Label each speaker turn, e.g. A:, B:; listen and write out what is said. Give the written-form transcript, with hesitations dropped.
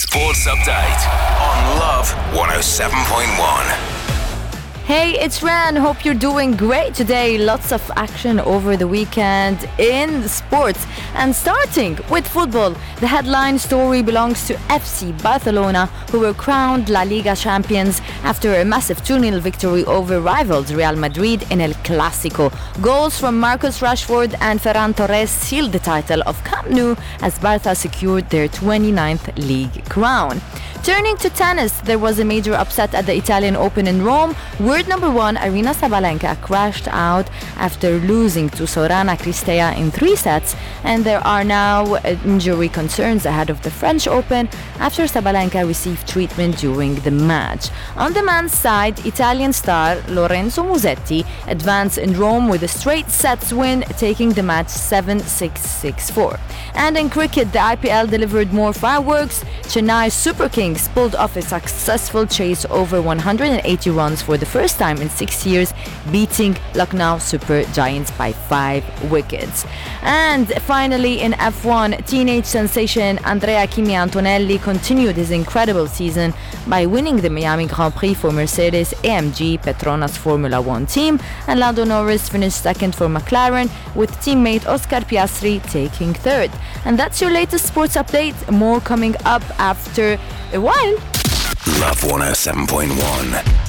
A: Sports Update on Love 107.1.
B: Hey, it's Ran. Hope you're doing great today. Lots of action over the weekend in sports. And starting with football, the headline story belongs to FC Barcelona, who were crowned La Liga champions after a massive 2-0 victory over rivals Real Madrid in El Clásico. Goals from Marcus Rashford and Ferran Torres sealed the title of Camp Nou as Barca secured their 29th league crown. Turning to tennis, there was a major upset at the Italian Open in Rome. World number one, Aryna Sabalenka, crashed out after losing to Sorana Cîrstea in 3 sets, and there are now injury concerns ahead of the French Open after Sabalenka received treatment during the match. On the men's side, Italian star Lorenzo Musetti advanced in Rome with a straight sets win, taking the match 7-6, 6-4. And in cricket, the IPL delivered more fireworks. Chennai Super Kings pulled off a successful chase over 180 runs for the first time in 6 years, beating Lucknow Super Giants by 5 wickets. And finally, in F1, teenage sensation Andrea Kimi Antonelli continued his incredible season by winning the Miami Grand Prix for Mercedes AMG Petronas Formula One team, and Lando Norris finished second for McLaren, with teammate Oscar Piastri taking third. And that's your latest sports update. More coming up after a while.
A: Love 107.1.